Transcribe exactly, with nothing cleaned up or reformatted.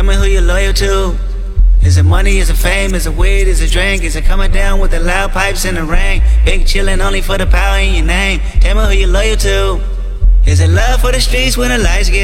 me who you're loyal to. Is it money, is it fame, is it weed, is it drink? Is it coming down with the loud pipes in the rain? Big chillin' only for the power in your name. Tell me who you're loyal to. Is it love for the streets when the lights get